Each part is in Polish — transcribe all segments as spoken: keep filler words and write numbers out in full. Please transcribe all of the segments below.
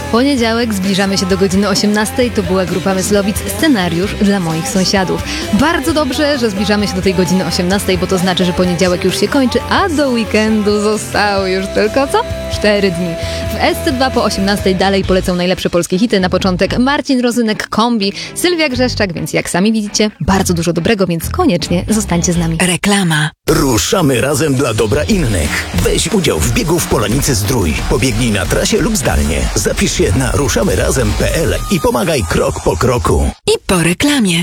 Poniedziałek, zbliżamy się do godziny osiemnastej. To była grupa Myslowic Scenariusz dla moich sąsiadów. Bardzo dobrze, że zbliżamy się do tej godziny osiemnastej, bo to znaczy, że poniedziałek już się kończy, a do weekendu zostały już tylko co? Cztery dni. W S C dwa po osiemnastej dalej polecą najlepsze polskie hity. Na początek Marcin Rozynek, Kombi, Sylwia Grzeszczak, więc jak sami widzicie, bardzo dużo dobrego, więc koniecznie zostańcie z nami. Reklama. Ruszamy razem dla dobra innych. Weź udział w biegu w Polanicy Zdrój. Pobiegnij na trasie lub zdalnie. Zapisz się na ruszamy razem kropka p l i pomagaj krok po kroku. I po reklamie.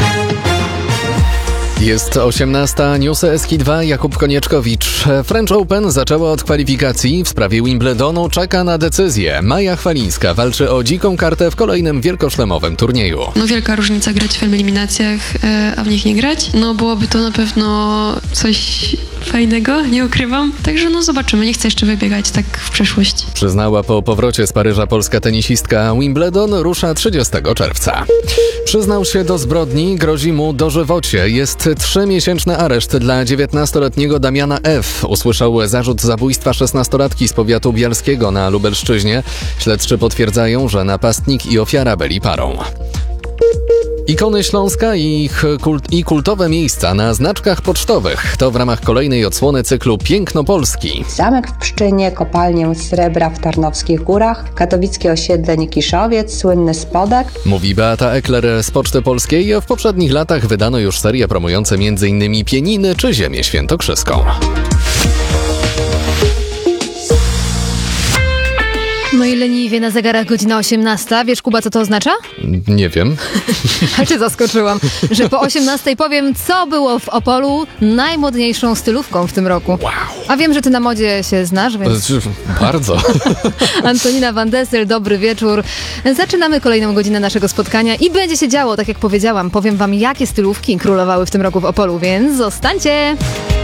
Jest osiemnasta, newsy S K dwa, Jakub Konieczkowicz. French Open zaczęła od kwalifikacji. W sprawie Wimbledonu czeka na decyzję. Maja Chwalińska walczy o dziką kartę w kolejnym wielkoszlemowym turnieju. No wielka różnica grać w eliminacjach, a w nich nie grać. No byłoby to na pewno coś fajnego, nie ukrywam. Także no zobaczymy, nie chcę jeszcze wybiegać tak w przeszłość. Przyznała po powrocie z Paryża polska tenisistka. Wimbledon rusza trzydziestego czerwca. Przyznał się do zbrodni, grozi mu dożywocie. Jest trzymiesięczny areszt dla dziewiętnastoletniego Damiana F. Usłyszał zarzut zabójstwa szesnastolatki z powiatu bialskiego na Lubelszczyźnie. Śledczy potwierdzają, że napastnik i ofiara byli parą. Ikony Śląska i ich kult, i kultowe miejsca na znaczkach pocztowych. To w ramach kolejnej odsłony cyklu Piękno Polski. Zamek w Pszczynie, kopalnię srebra w Tarnowskich Górach, katowickie osiedle Nikiszowiec, słynny Spodek. Mówi Beata Ekler z Poczty Polskiej. W poprzednich latach wydano już serie promujące m.in. Pieniny czy Ziemię Świętokrzyską. No i leniwie na zegarach godzina osiemnasta. Wiesz, Kuba, co to oznacza? Nie wiem. A cię zaskoczyłam, że po osiemnastej powiem, co było w Opolu najmodniejszą stylówką w tym roku. Wow. A wiem, że ty na modzie się znasz, więc... Bardzo. Antonina Van Dessel, dobry wieczór. Zaczynamy kolejną godzinę naszego spotkania i będzie się działo, tak jak powiedziałam. Powiem wam, jakie stylówki królowały w tym roku w Opolu, więc zostańcie!